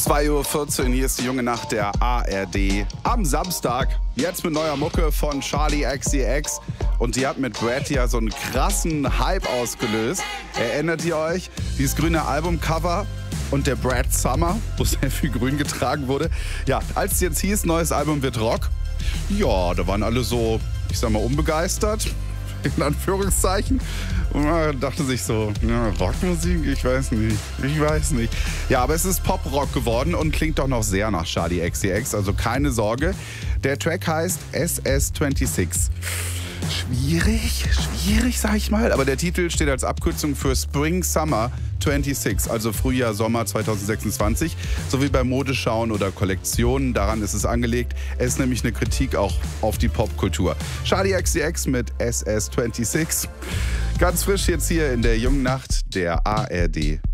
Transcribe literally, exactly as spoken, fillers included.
zwei Uhr vierzehn, hier ist die junge Nacht der A R D. Am Samstag, jetzt mit neuer Mucke von Charli X C X. Und die hat mit Brad ja so einen krassen Hype ausgelöst. Erinnert ihr euch? Dieses grüne Albumcover und der Brad Summer, wo sehr viel grün getragen wurde. Ja, als es jetzt hieß, neues Album wird Rock, ja, da waren alle so, ich sag mal, unbegeistert, in Anführungszeichen. Und man dachte sich so, ja, Rockmusik, ich weiß nicht, ich weiß nicht. Ja, aber es ist Pop-Rock geworden und klingt doch noch sehr nach Charli X C X, also keine Sorge. Der Track heißt S S sechsundzwanzig. Schwierig, schwierig, sag ich mal. Aber der Titel steht als Abkürzung für Spring Summer sechsundzwanzig, also Frühjahr, Sommer zwanzig sechsundzwanzig. So wie bei Modeschauen oder Kollektionen, daran ist es angelegt. Es ist nämlich eine Kritik auch auf die Popkultur. Charli X C X mit S S sechsundzwanzig. Ganz frisch jetzt hier in der jungen Nacht der A R D.